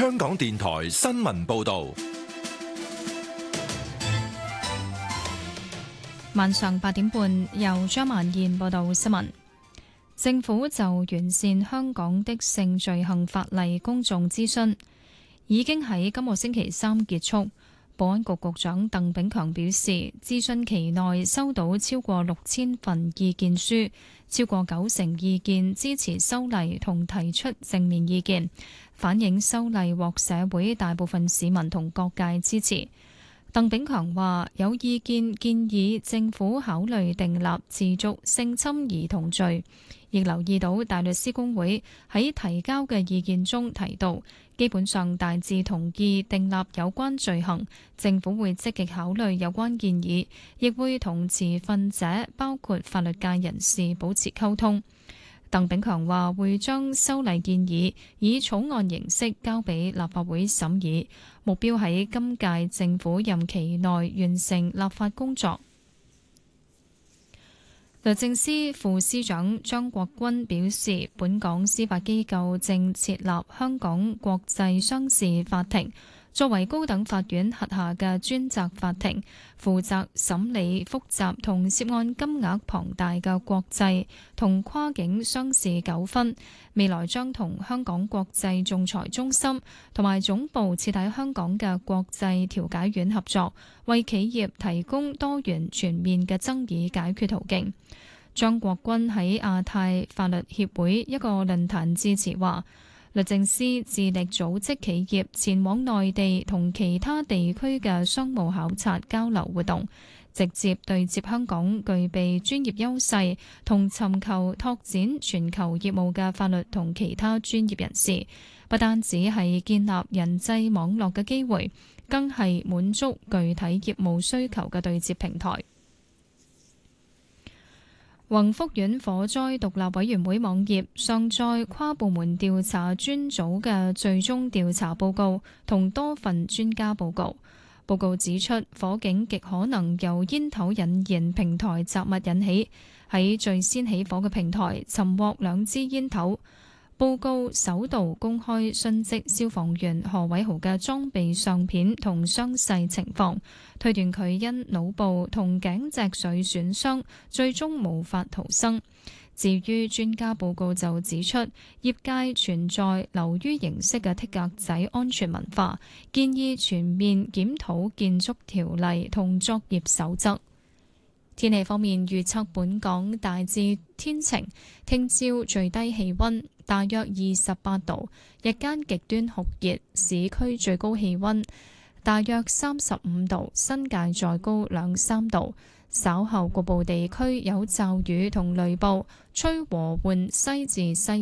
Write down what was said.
香港電台新聞報道。 晚上8點半，由張曼燕報道新聞。政府就完善香港的性罪行法例公眾諮詢已經喺今個星期三結束。保安局局長鄧炳強表示，諮詢期內收到超過6000份意見書，超過90%意見支持修例同提出正面意見，反映修例獲社會大部分市民同各界支持。鄧炳強話：有意見建議政府考慮訂立持續性侵兒童罪，亦留意到大律師公會喺提交嘅意見中提到，基本上大致同意訂立有關罪行，政府會積極考慮有關建議，亦會同持份者包括法律界人士保持溝通。鄧炳強話會將修例建議以草案形式交俾立法會審議，目標喺今屆政府任期內完成立法工作。律政司副司長張國鈞表示，本港司法機構正設立香港國際商事法庭，作為高等法院轄下嘅專責法庭，負責審理複雜同涉案金額龐大嘅國際同跨境商事糾紛。未來將同香港國際仲裁中心同埋總部設喺香港嘅國際調解院合作，為企業提供多元全面嘅爭議解決途徑。張國鈞喺亞太法律協會一個論壇致辭話，律政司致力組織企業前往內地同其他地區嘅商務考察交流活動，直接對接香港具備專業優勢同尋求拓展全球業務嘅法律同其他專業人士，不單止係建立人際網絡嘅機會，更係滿足具體業務需求嘅對接平台。宏福苑火災獨立委員會網頁上載跨部門調查專組嘅最終調查報告同多份專家報告。報告指出，火警極可能由煙頭引燃平台雜物引起，喺最先起火嘅平台尋獲2支煙頭。報告首度公開殉職消防員何偉豪嘅裝備相片同傷勢情況，推斷佢因腦部同頸脊髓損傷，最終無法逃生。至於專家報告就指出，業界存在流於形式嘅剔格仔安全文化，建議全面檢討建築條例同作業守則。天氣方面，預測本港大致天晴，聽朝最低氣溫大約28度，日間極端酷熱，市區最高氣溫大約35度，新界再高2-3度。稍後局部地區有驟雨同雷暴，吹和緩西至西